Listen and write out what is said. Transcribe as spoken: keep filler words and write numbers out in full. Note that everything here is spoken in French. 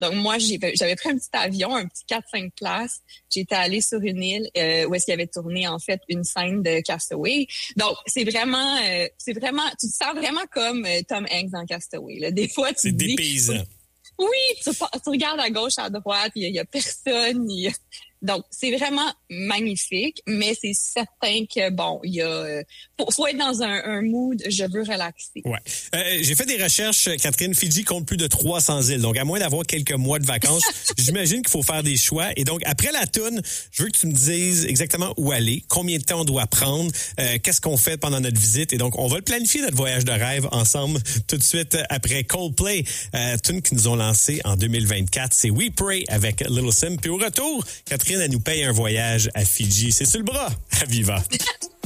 Donc, moi, j'ai, j'avais pris un petit avion, un petit quatre cinq places. J'étais allée sur une île euh, où est-ce qu'il y avait tourné, en fait, une scène de Castaway. Donc, c'est vraiment, euh, c'est vraiment, tu te sens vraiment comme euh, Tom Hanks dans Castaway. Là. Des fois, tu c'est te dis... dépaysant. Oui, tu, tu regardes à gauche, à droite, il y, y a personne. Y a... Donc, c'est vraiment magnifique, mais c'est certain que, bon, il y a... Faut, faut être dans un, un mood, je veux relaxer. Ouais. Euh, j'ai fait des recherches, Catherine. Fidji compte plus de trois cents îles. Donc, à moins d'avoir quelques mois de vacances, j'imagine qu'il faut faire des choix. Et donc, après la toune, je veux que tu me dises exactement où aller, combien de temps on doit prendre, euh, qu'est-ce qu'on fait pendant notre visite. Et donc, on va le planifier, notre voyage de rêve, ensemble, tout de suite après Coldplay, euh, tune qu'ils nous ont lancé en deux mille vingt-quatre. C'est We Pray avec Little Sim. Puis au retour, Catherine, elle nous paye un voyage à Fidji. C'est sur le bras, à Viva.